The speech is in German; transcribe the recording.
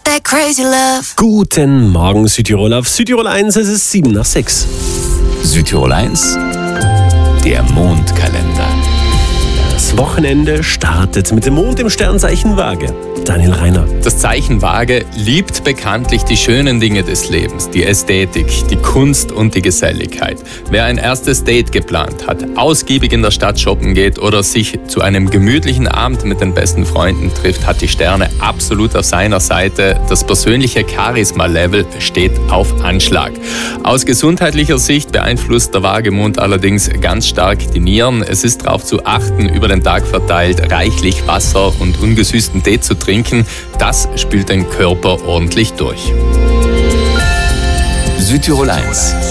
that crazy love. Guten Morgen Südtirol. Auf Südtirol 1 ist es 7 nach 6. Südtirol 1, der Mondkalender. Das Wochenende startet mit dem Mond im Sternzeichen Waage. Daniel Reiner. Das Zeichen Waage liebt bekanntlich die schönen Dinge des Lebens, die Ästhetik, die Kunst und die Geselligkeit. Wer ein erstes Date geplant hat, ausgiebig in der Stadt shoppen geht oder sich zu einem gemütlichen Abend mit den besten Freunden trifft, hat die Sterne absolut auf seiner Seite. Das persönliche Charisma-Level steht auf Anschlag. Aus gesundheitlicher Sicht beeinflusst der Waagemond allerdings ganz stark die Nieren. Es ist darauf zu achten, über den Tag verteilt reichlich Wasser und ungesüßten Tee zu trinken. Das spült den Körper ordentlich durch. Südtirol 1,